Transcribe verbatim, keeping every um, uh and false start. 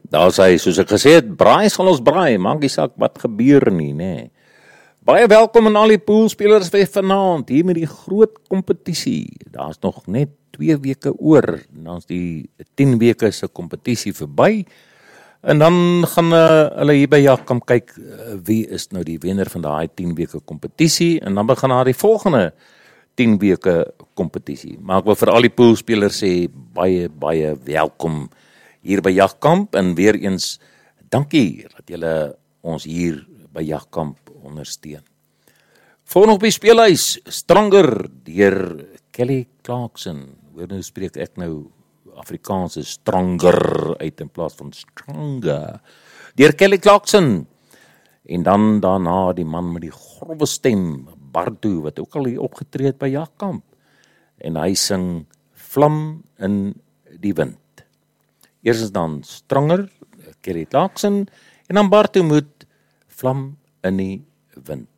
Daar sê hy, soos ek gesê het, braai sal ons braai, maak nie saak wat gebeur nie, nê. Baie welkom aan al die poolspelers vir vanaand, hier met die groot kompetisie. Daar's nog net twee weke oor, dan is die tien weke se kompetisie verby. En dan gaan uh, hulle hier by Jagkamp kyk, uh, wie is nou die wenner van daai tien weke kompetisie, en dan begin daar die volgende tien weke kompetisie. Maar ek wil vir al die poolspelers sê, baie, baie welkom hier by Jagkamp, en weer eens, dankie dat julle ons hier by Jagkamp ondersteun. Volgende op die speelhuis, Stronger, deur Kelly Clarkson. Hoor nou spreek ek nou Afrikaans is Stronger uit in plaas van Stronger. Deur Kelly Clarkson. En dan daarna die man met die grove stem, Bardo, wat ook al hier opgetree het by Jagkamp. En hy sing Vlam in die wind. Eerstens dan Stronger, Kelly Clarkson, en dan Bardo met Vlam in die wind.